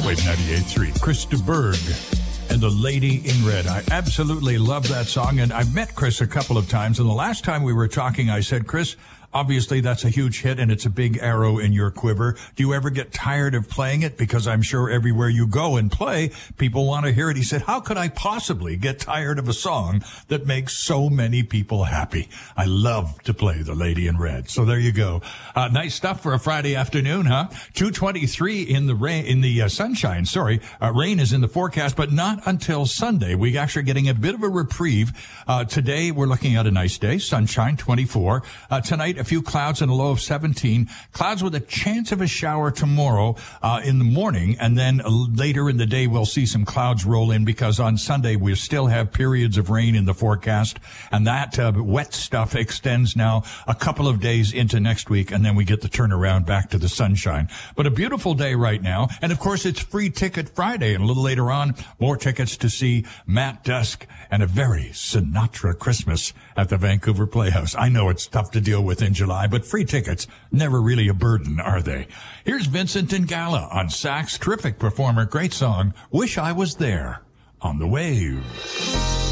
Shortwave 98.3. Chris de Burgh and The Lady in Red. I absolutely love that song, and I've met Chris a couple of times, and the last time we were talking, I said, Chris, obviously that's a huge hit, and it's a big arrow in your quiver. Do you ever get tired of playing it? Because I'm sure everywhere you go and play, people want to hear it. He said, how could I possibly get tired of a song that makes so many people happy? I love to play The Lady in Red. So there you go. Nice stuff for a Friday afternoon, huh? 2:23 in the rain, in the sunshine. Sorry. Rain is in the forecast, but not until Sunday. We're actually getting a bit of a reprieve. Today we're looking at a nice day. Sunshine, 24. Tonight, a few clouds and a low of 17. Clouds with a chance of a shower tomorrow in the morning, and then later in the day we'll see some clouds roll in, because on Sunday we still have periods of rain in the forecast, and that wet stuff extends now a couple of days into next week, and then we get the turnaround back to the sunshine. But a beautiful day right now, and of course it's Free Ticket Friday, and a little later on, more tickets to see Matt Dusk and a very Sinatra Christmas at the Vancouver Playhouse. I know it's tough to deal with in July, but free tickets never really a burden, are they? Here's Vincent Ingala on sax, terrific performer, great song, Wish I Was There, on the Wave.